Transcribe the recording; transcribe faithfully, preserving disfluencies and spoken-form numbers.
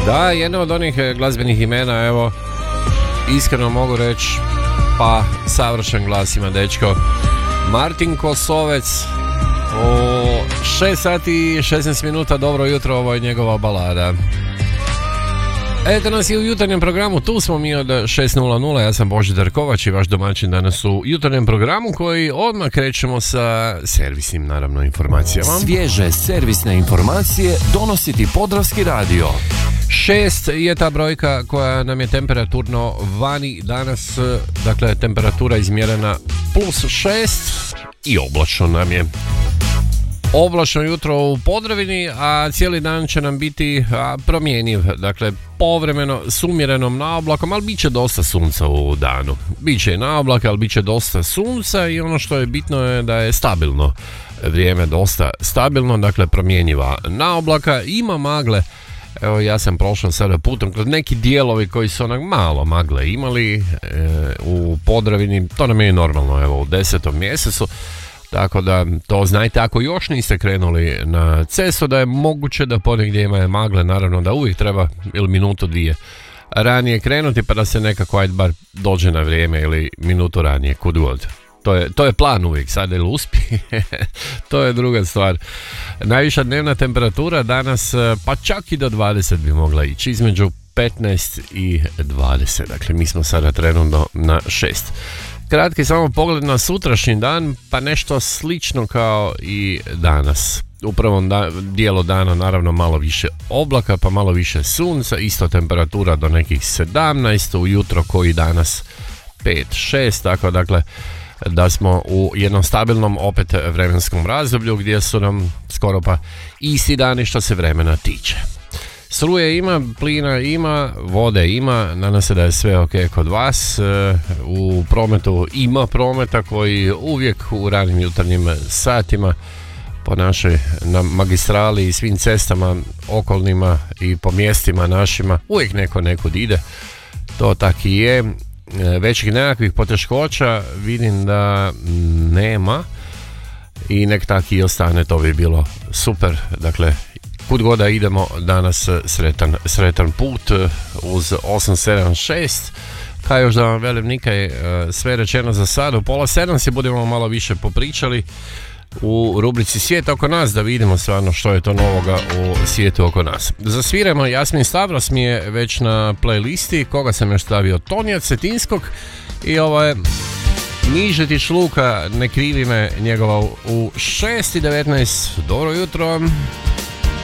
Da, jedno od onih glazbenih imena, evo, iskreno mogu reći, pa savršen glas ima dečko. Martin Kosovec, u šest sati i šesnaest minuta, dobro jutro, ovo je njegova balada. Eto nas i u jutarnjem programu, tu smo mi od šest nula nula, ja sam Božidar Kovač i vaš domaćin danas u jutarnjem programu koji odmah krećemo sa servisnim, naravno, informacijama. Svježe servisne informacije donosi ti Podravski radio. Šest je ta brojka koja nam je temperaturno vani danas, dakle temperatura izmjerena plus šest i oblačno nam je. Oblačno jutro u Podravini, a cijeli dan će nam biti a, promjenjiv, dakle povremeno s umjerenom naoblakom, ali bit će dosta sunca u danu. Biće i naoblaka, ali bit će dosta sunca i ono što je bitno je da je stabilno vrijeme, dosta stabilno, dakle promjenjiva naoblaka, ima magle. Evo, ja sam prošao sada putem kroz neki dijelovi koji su onak malo magle imali e, u Podravini, to nam je normalno, evo, u desetom mjesecu. Tako da to znajte, ako još niste krenuli na cestu, da je moguće da ponegdje ima magle, naravno da uvijek treba ili minutu dvije ranije krenuti pa da se nekako ajde bar dođe na vrijeme ili minutu ranije, kud god. To je, to je plan uvijek, sad ili uspije, to je druga stvar. Najviša dnevna temperatura danas pa čak i do dvadeset bi mogla ići, između petnaest i dvadeset, dakle mi smo sada trenutno na šest. Kratki samo pogled na sutrašnji dan, pa nešto slično kao i danas. U prvom da, dijelu dana naravno malo više oblaka, pa malo više sunca, isto temperatura do nekih sedamnaest, ujutro koji danas pet šest, tako dakle da smo u jednom stabilnom opet vremenskom razdoblju gdje su nam skoro pa isti dani što se vremena tiče. Struje ima, plina ima, vode ima, nadam se da je sve ok kod vas. U prometu ima prometa koji uvijek u ranim jutarnjim satima po našoj na magistrali i svim cestama okolnima i po mjestima našima uvijek neko nekud ide. To tako i je. Većih nekakvih poteškoća vidim da nema i nek tako i ostane, to bi bilo super. Dakle, kud god da idemo danas sretan, sretan put uz osam sedam šest. Kaj još da vam velim, nikaj, sve rečeno za sad. U pola sedam se budemo malo više popričali u rubrici Svijet oko nas, da vidimo stvarno što je to novoga u svijetu oko nas. Zasviramo, Jasmin Stavros mi je već na playlisti, koga sam još stavio, Tonija Cetinskog i ovo je Niže ti šluka, ne krivi me, njegova u šest i devetnaest. Dobro jutro.